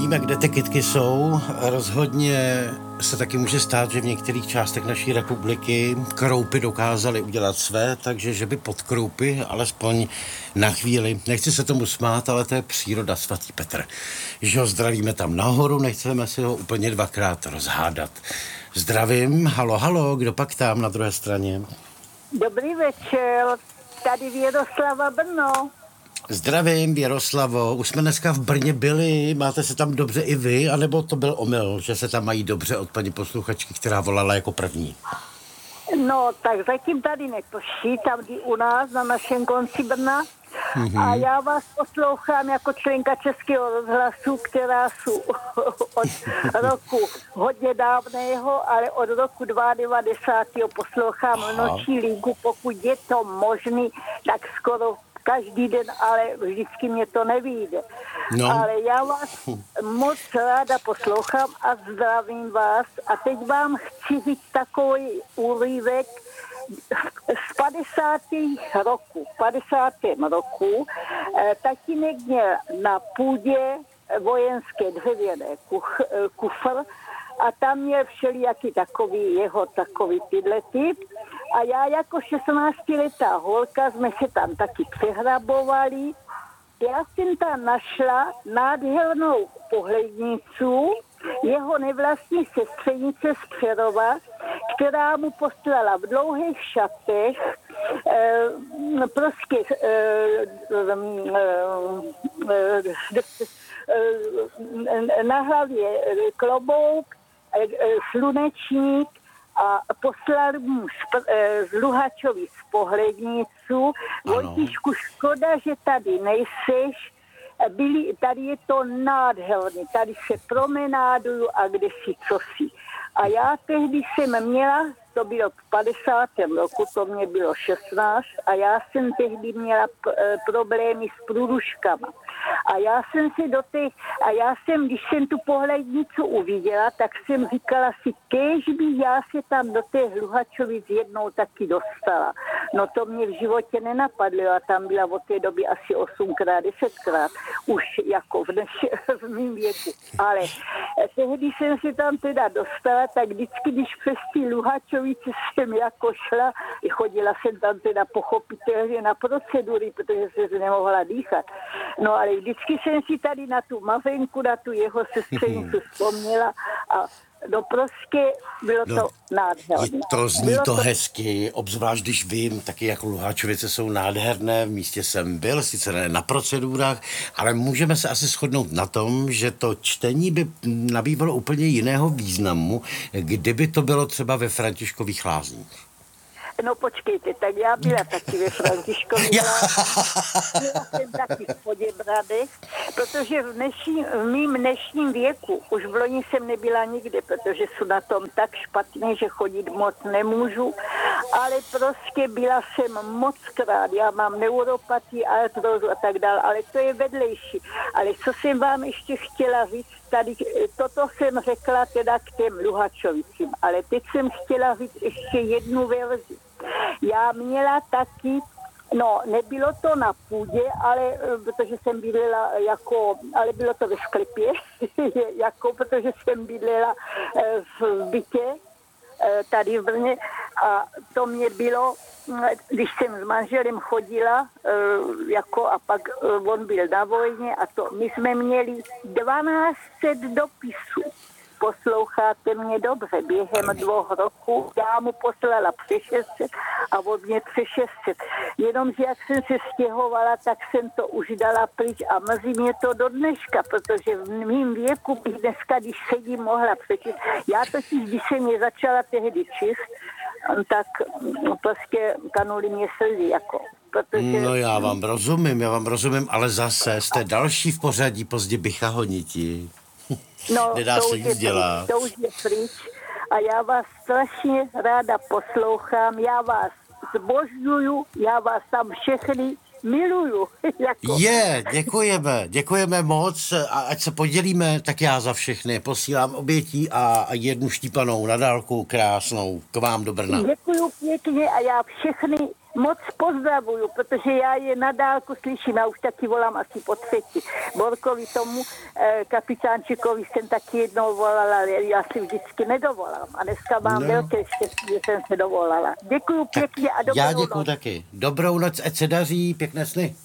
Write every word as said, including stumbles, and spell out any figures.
Nevíme, kde ty kytky jsou. Rozhodně se taky může stát, že v některých částech naší republiky kroupy dokázaly udělat své, takže že by pod kroupy, alespoň na chvíli, nechci se tomu smát, ale to je příroda, svatý Petr. Že ho zdravíme tam nahoru, nechceme si ho úplně dvakrát rozhádat. Zdravím, halo, halo, kdo pak tam na druhé straně? Dobrý večer, tady Věroslava, Brno. Zdravím, Věroslavo. Už jsme dneska v Brně byli, máte se tam dobře i vy, anebo to byl omyl, že se tam mají dobře od paní posluchačky, která volala jako první? No, tak zatím tady neprší, tam u nás, na našem konci Brna. Mm-hmm. A já vás poslouchám jako členka Českého rozhlasu, která jsou od roku hodně dávného, ale od roku devadesát dva poslouchám noční linku, pokud je to možný, tak skoro každý den, ale vždycky mě to nevyjde. No. Ale já vás moc ráda poslouchám a zdravím vás. A teď vám chci říct takový úryvek z padesátých roku. V padesátém roku eh, tatínek měl na půdě vojenské dřevěné kuch, eh, kufr a tam měl všelijaký takový jeho takový tyhle typ. A já jako šestnáctiletá holka jsme se tam taky přehrabovali. Já jsem tam našla nádhernou pohlednicu jeho nevlastní sestřenice z Přerova, která mu poslala v dlouhých šatech eh, prostě eh, eh, na hlavě klobouk, eh, slunečník a poslal mu z Luhačovi z pohlednicu. Vojtíšku, škoda, že tady nejseš. Byli, tady je to nádherný, tady se promenáduju a kde si cosi. A já tehdy jsem měla, to bylo v padesátém roku, to mě bylo šestnáct, a já jsem tehdy měla p- problémy s průduškama. A já jsem si do té, a já jsem, když jsem tu pohlednicu uviděla, tak jsem říkala si, kéž by já se tam do té Hluhačovic jednou taky dostala. No to mě v životě nenapadlo a tam byla od té doby asi osmkrát, desetkrát, už jako v, dneš, v mým věku. Ale tehdy jsem se tam teda dostala, tak vždycky, když přes ty Luhačovice jsem jako šla, chodila jsem tam teda pochopitelně na procedury, protože jsem se nemohla dýchat. No ale vždycky jsem si tady na tu mavenku, na tu jeho sestřenicu vzpomněla a no prostě bylo no, to nádherné. To zní bylo to to hezky, obzvlášť když vím, taky jako Luháčovice jsou nádherné, v místě jsem byl, sice ne na procedurách, ale můžeme se asi shodnout na tom, že to čtení by nabývalo úplně jiného významu, kdyby to bylo třeba ve Františkových Lázních. No počkejte, tak já byla taky ve Františkových Lázních, byla jsem taky v Poděbradech, protože v, dnešní, v mým dnešním věku, už v loni jsem nebyla nikde, protože jsou na tom tak špatně, že chodit moc nemůžu, ale prostě byla jsem mockrát, já mám neuropatii, artrózu a tak dále, ale to je vedlejší. Ale co jsem vám ještě chtěla říct, tady, toto jsem řekla teda k těm Luhačovicím, ale teď jsem chtěla říct ještě jednu verzi. Já měla taky, no nebylo to na půdě, ale protože jsem bydlela jako, ale bylo to ve sklepě, jako protože jsem bydlela v bytě tady v Brně a to mě bylo, když jsem s manželem chodila, jako a pak on byl na vojně a to, my jsme měli dvanáct set dopisů. Posloucháte mě dobře, během dvou roků já mu poslala přes šest set a od mě přes šest set. Jenomže jak jsem se stěhovala, tak jsem to už dala pryč a mrzí mě to do dneška, protože v mým věku bych dneska, když sedím, mohla přečíst. Já totiž, když jsem je začala tehdy číst, tak prostě kanuly mě slzy, jako. Protože... No já vám rozumím, já vám rozumím, ale zase jste další v pořadí pozdě bycha honiti. No, nedá to se nic dělat. To už je pryč a já vás strašně ráda poslouchám, já vás zbožňuju, já vás tam všechny miluju. Jako. Je, děkujeme, děkujeme moc a ať se podělíme, tak já za všechny posílám obětí a jednu štípanou na dálku krásnou k vám do Brna. Děkuju pěkně a já všechny moc pozdravuju, protože já je na dálku slyším, já už taky volám asi po třetí. Borkovi tomu eh, kapitánčikovi jsem taky jednou volala, ale já si vždycky nedovolám. A dneska mám no. velké štěstí, že jsem se dovolala. Děkuju pěkně a dobrou Já děkuju noc. taky. Dobrou noc, ať se daří, pěkné sny.